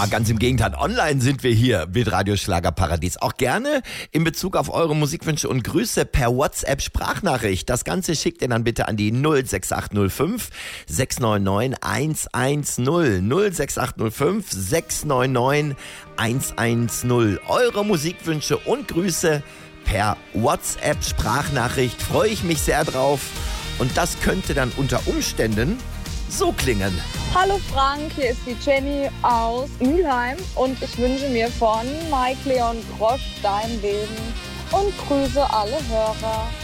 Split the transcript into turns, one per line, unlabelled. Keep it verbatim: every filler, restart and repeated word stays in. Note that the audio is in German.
Ja, ganz im Gegenteil. Online sind wir hier mit Radio Schlagerparadies. Auch gerne in Bezug auf eure Musikwünsche und Grüße per WhatsApp-Sprachnachricht. Das Ganze schickt ihr dann bitte an die null sechs acht null fünf sechs neun neun eins eins null. null sechs acht null fünf sechs neun neun eins eins null. Eure Musikwünsche und Grüße per WhatsApp-Sprachnachricht. Freue ich mich sehr drauf. Und das könnte dann unter Umständen so klingen.
Hallo Frank, hier ist die Jenny aus Mülheim und ich wünsche mir von Mike Leon Grosch Dein Leben und grüße alle Hörer.